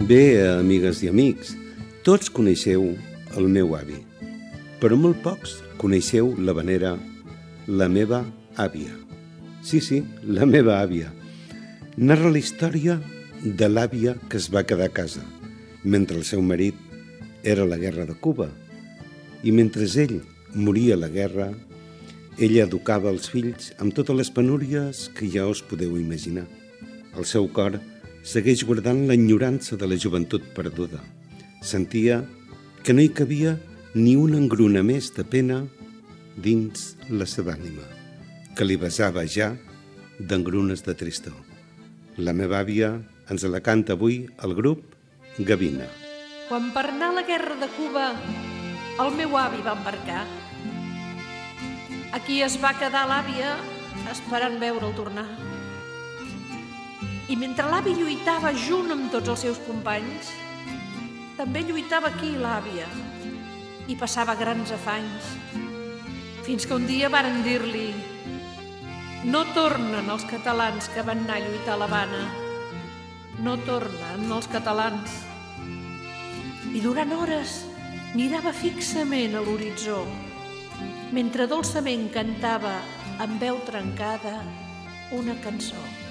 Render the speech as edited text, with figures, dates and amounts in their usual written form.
Bé, amigues i amics, tots coneixeu el meu avi, però molt pocs coneixeu l'havanera La meva àvia. Sí, la meva àvia. Narra la història de l'àvia que es va quedar a casa mentre el seu marit era a la guerra de Cuba. I mentre ell moria a la guerra, ella educava els fills amb totes les penúries que ja us podeu imaginar. El seu cor segueix guardant l'enyorança de la joventut perduda. Sentia que no hi cabia ni una engruna més de pena dins la seva ànima, que li vessava ja d'engrunes de tristor. La meva àvia ens la canta avui al grup Gavina. Quan per anar a la guerra de Cuba el meu avi va embarcar, aquí es va quedar l'àvia esperant veure'l tornar. I mentre l'avi lluitava junt amb tots els seus companys, també lluitava aquí l'àvia i passava grans afanys, fins que un dia varen dir-li: no tornen els catalans que van anar a lluitar a l'Havana, no tornen els catalans. I durant hores mirava fixament a l'horitzó, mentre dolçament cantava amb veu trencada una cançó.